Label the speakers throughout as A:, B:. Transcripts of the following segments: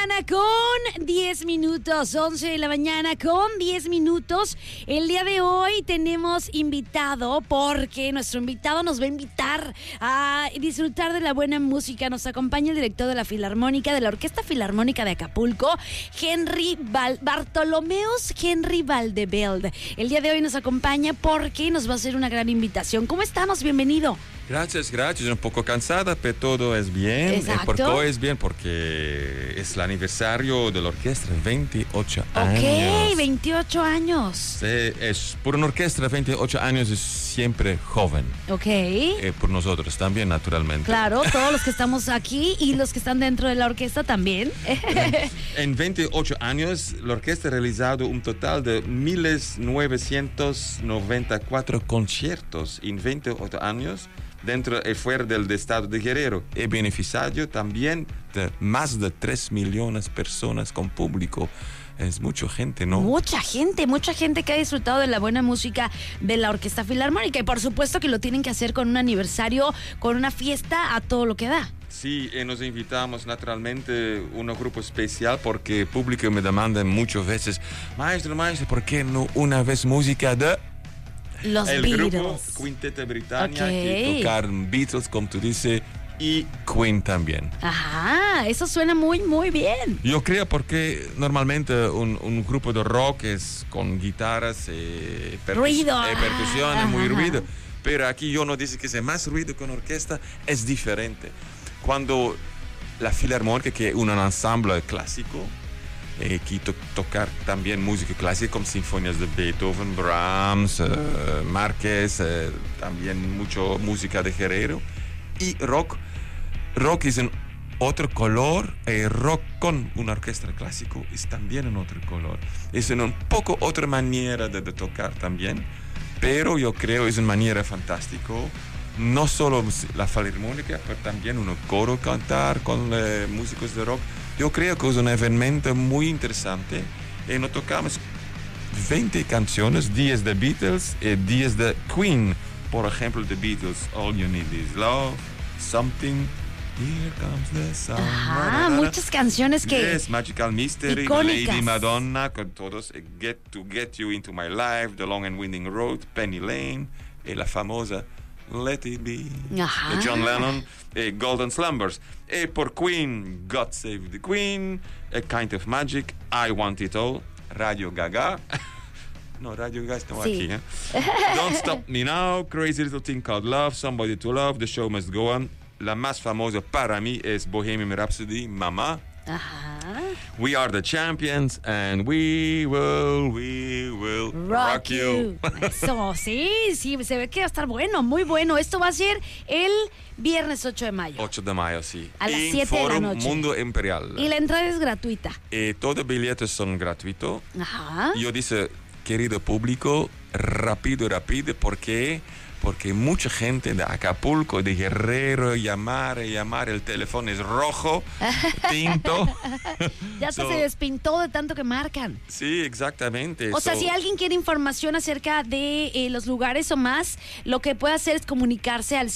A: mañana con 10 minutos, 11 de la mañana con 10 minutos. El día de hoy tenemos invitado porque nuestro invitado nos va a invitar a disfrutar de la buena música. Nos acompaña el director de la Filarmónica, de la Orquesta Filarmónica de Acapulco, Bartolomeus Henry Valdevelde. El día de hoy nos acompaña porque nos va a hacer una gran invitación. ¿Cómo estamos? Bienvenido.
B: Gracias. Un poco cansada, pero todo es bien.
A: Exacto.
B: ¿Por qué es bien? Porque es el aniversario de la orquesta, 28 años.
A: Ok, 28 años.
B: Sí, por una orquesta, 28 años es siempre joven.
A: Ok.
B: Por nosotros también, naturalmente.
A: Claro, todos los que estamos aquí y los que están dentro de la orquesta también.
B: En 28 años, la orquesta ha realizado un total de 1.994 conciertos en 28 años. Dentro y fuera del estado de Guerrero. He beneficiado también de más de 3 millones de personas con público. Es mucha gente, ¿no? Mucha
A: gente que ha disfrutado de la buena música de la Orquesta Filarmónica. Y por supuesto que lo tienen que hacer con un aniversario, con una fiesta a todo lo que da.
B: Sí, nos invitamos naturalmente un grupo especial porque el público me demanda muchas veces, maestro, ¿por qué no una vez música de...
A: Los
B: el
A: Beatles.
B: Grupo Quinteta Britannia,
A: Okay.
B: que tocaron Beatles, como tú dices, y Queen también.
A: Ajá, eso suena muy, muy bien.
B: Yo creo porque normalmente un grupo de rock es con guitarras,
A: Ruido.
B: percusiones,
A: Ajá.
B: muy ruido. Pero aquí yo no dice que sea más ruido con orquesta, es diferente. Cuando la Filarmónica, que es un ensemble clásico, que tocar también música clásica como sinfonías de Beethoven, Brahms, Márquez, también mucho música de Guerrero y rock. Rock es en otro color, rock con una orquesta clásica es también en otro color. Es en un poco otra manera de tocar también, pero yo creo es una manera fantástica. No solo la Filarmónica, pero también un coro cantar con músicos de rock. Yo creo que es un evento muy interesante y nos tocamos 20 canciones, 10 de Beatles y 10 de Queen. Por ejemplo, The Beatles, All You Need Is Love, Something, Here Comes the Sun.
A: Ajá, muchas canciones que...
B: Yes, Magical Mystery,
A: icónicas.
B: Lady Madonna, con todos, Get You Into My Life, The Long and Winding Road, Penny Lane, y la famosa Let It Be,
A: Ajá.
B: de John Lennon, Golden Slumbers. Por Queen, God Save the Queen, A Kind of Magic, I Want It All, Radio Gaga. No, Radio Gaga estamos
A: Sí.
B: aquí. Don't Stop Me Now, Crazy Little Thing Called Love, Somebody to Love, The Show Must Go On. La más famosa para mí es Bohemian Rhapsody, Mamá.
A: Ajá.
B: We Are the Champions and we will rock you.
A: Eso, sí, se ve que va a estar bueno, muy bueno. Esto va a ser el viernes 8 de mayo.
B: 8 de mayo, sí.
A: A las
B: En
A: 7 de la
B: Forum
A: noche.
B: Mundo Imperial.
A: Y la entrada es gratuita.
B: Todos los billetes son gratuitos.
A: Ajá.
B: Yo dice, querido público, rápido, porque mucha gente de Acapulco, de Guerrero, llamar, el teléfono es rojo, tinto.
A: Ya hasta se despintó de tanto que marcan.
B: Sí, exactamente.
A: O sea, si alguien quiere información acerca de los lugares o más, lo que puede hacer es comunicarse al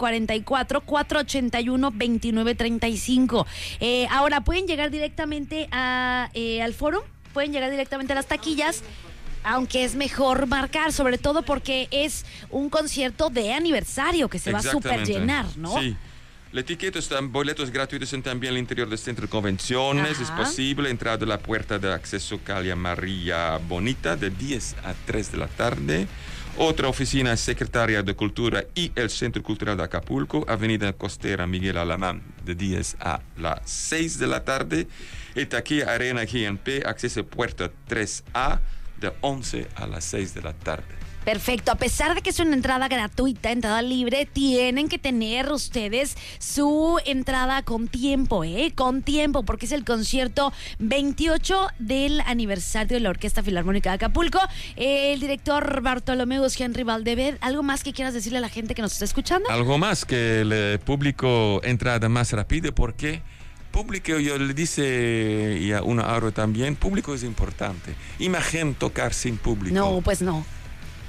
A: 744-481-2935. Ahora, pueden llegar directamente al foro, pueden llegar directamente a las taquillas, aunque es mejor marcar, sobre todo porque es un concierto de aniversario que se va a super llenar, ¿no?
B: Sí. La etiqueta están boletos gratuitos en también el interior del centro de convenciones.
A: Ajá.
B: Es posible entrar de la puerta de acceso calle María Bonita de 10 a 3 de la tarde. Otra oficina es Secretaría de Cultura y el Centro Cultural de Acapulco, Avenida Costera Miguel Alamán, de 10 a las 6 de la tarde. Y taquilla Arena GNP, acceso puerta 3A, de 11 a las 6 de la tarde.
A: Perfecto, a pesar de que es una entrada gratuita, entrada libre, tienen que tener ustedes su entrada con tiempo, porque es el concierto 28 del aniversario de la Orquesta Filarmónica de Acapulco. El director Bartolomeus Henry Valdevelde, ¿algo más que quieras decirle a la gente que nos está escuchando?
B: Algo más, que el público entrada más rápido, porque público, yo le dice y a una hora también, público es importante. Imagínate tocar sin público.
A: No, pues no.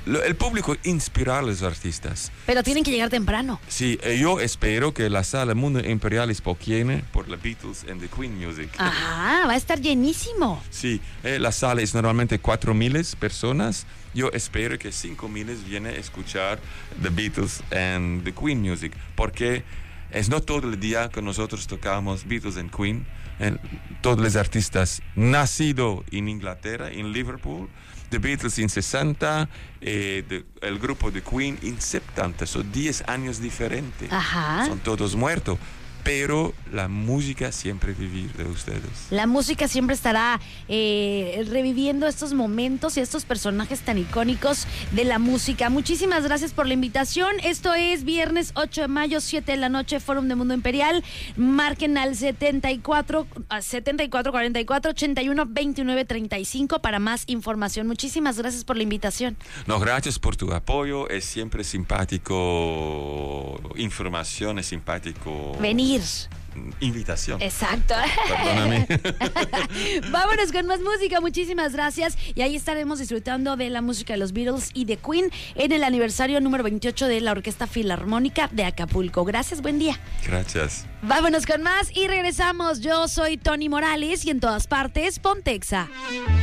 B: el público inspirar a los artistas.
A: Pero tienen que llegar temprano.
B: Sí, yo espero que la sala Mundo Imperial esté llena por los Beatles and the Queen Music.
A: Ajá, va a estar llenísimo.
B: Sí, la sala es normalmente 4,000 personas. Yo espero que 5,000 vienen a escuchar the Beatles and the Queen Music, porque es no todo el día que nosotros tocamos Beatles and Queen. Todos los artistas nacidos en Inglaterra, en Liverpool, The Beatles en 60, el grupo de Queen en 70, son 10 años diferentes.
A: Ajá.
B: Son todos muertos, pero la música siempre vivir de ustedes.
A: La música siempre estará reviviendo estos momentos y estos personajes tan icónicos de la música. Muchísimas gracias por la invitación. Esto es viernes 8 de mayo, 7 de la noche, Fórum de Mundo Imperial. Marquen al 7444 81 29 35 para más información. Muchísimas gracias por la invitación.
B: No, gracias por tu apoyo. Es siempre simpático información, es simpático
A: venir.
B: Invitación.
A: Exacto.
B: Perdóname.
A: Vámonos con más música, muchísimas gracias. Y ahí estaremos disfrutando de la música de los Beatles y de Queen en el aniversario número 28 de la Orquesta Filarmónica de Acapulco. Gracias, buen día.
B: Gracias.
A: Vámonos con más y regresamos. Yo soy Tony Morales y en todas partes, Pontexa.